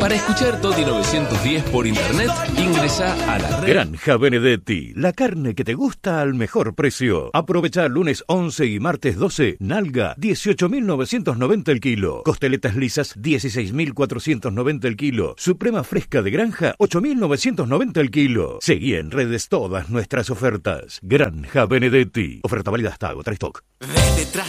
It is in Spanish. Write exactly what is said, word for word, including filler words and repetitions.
Para escuchar Toti novecientos diez por internet, ingresa a la red. Granja Benedetti, la carne que te gusta al mejor precio. Aprovecha lunes once y martes doce, nalga dieciocho mil novecientos noventa el kilo. Costeletas lisas dieciséis mil cuatrocientos noventa el kilo. Suprema fresca de granja ocho mil novecientos noventa el kilo. Seguí en redes todas nuestras ofertas. Granja Benedetti. Oferta válida hasta agotar stock. Ves detrás